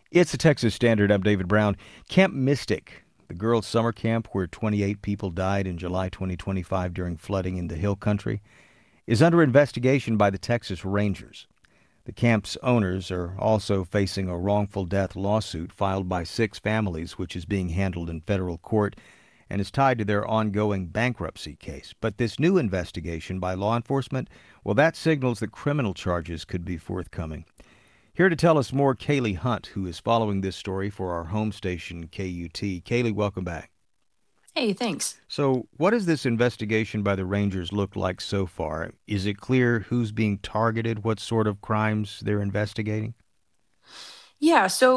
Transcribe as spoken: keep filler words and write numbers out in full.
It's the Texas Standard. I'm David Brown. Camp Mystic, the girls' summer camp where twenty-eight people died in July twenty twenty-five during flooding in the Hill Country, is under investigation by the Texas Rangers. The camp's owners are also facing a wrongful death lawsuit filed by six families, which is being handled in federal court and is tied to their ongoing bankruptcy case. But this new investigation by law enforcement, well, that signals that criminal charges could be forthcoming. Here to tell us more, Kaylee Hunt, who is following this story for our home station, K U T. Kaylee, welcome back. Hey, thanks. So, what does this investigation by the Rangers look like so far? Is it clear who's being targeted, what sort of crimes they're investigating? Yeah, so